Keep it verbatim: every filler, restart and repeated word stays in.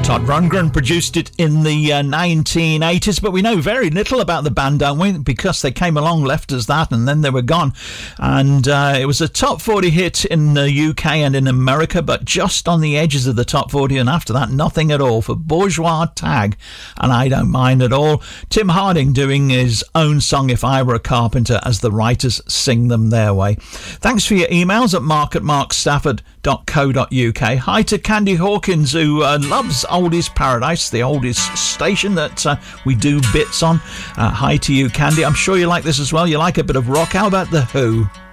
Todd Rundgren produced it in the uh, nineteen eighties, but we know very little about the band, don't we? Because they came along, left us that, and then they were gone. And uh, it was a top forty hit in the U K and in America, but just on the edges of the top forty, and after that, nothing at all for Bourgeois Tag, and I don't mind at all. Tim Harding doing his own song, If I Were a Carpenter, as the writers sing them their way. Thanks for your emails at mark at mark stafford dot co dot uk. Hi to Candy Hawkins, who uh, loves Oldies Paradise, the oldest station that uh, we do bits on. Uh, hi to you, Candy. I'm sure you like this as well. You like a bit of rock. How about The Who?